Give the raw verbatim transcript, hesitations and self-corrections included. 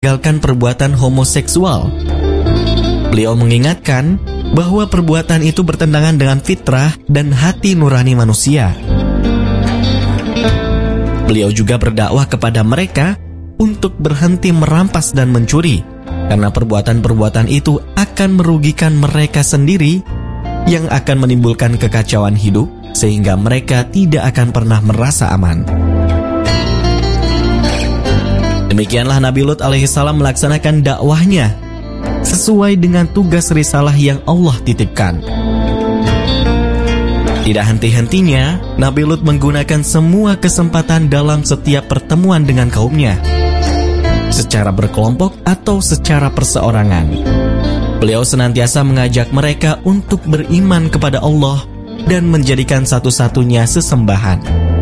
meninggalkan perbuatan homoseksual. Beliau mengingatkan bahwa perbuatan itu bertentangan dengan fitrah dan hati nurani manusia. Beliau juga berdakwah kepada mereka untuk berhenti merampas dan mencuri, karena perbuatan-perbuatan itu akan merugikan mereka sendiri yang akan menimbulkan kekacauan hidup, sehingga mereka tidak akan pernah merasa aman. Demikianlah Nabi Lut alaihissalam melaksanakan dakwahnya sesuai dengan tugas risalah yang Allah titipkan. Tidak henti-hentinya, Nabi Lut menggunakan semua kesempatan dalam setiap pertemuan dengan kaumnya, secara berkelompok atau secara perseorangan. Beliau senantiasa mengajak mereka untuk beriman kepada Allah dan menjadikan satu-satunya sesembahan.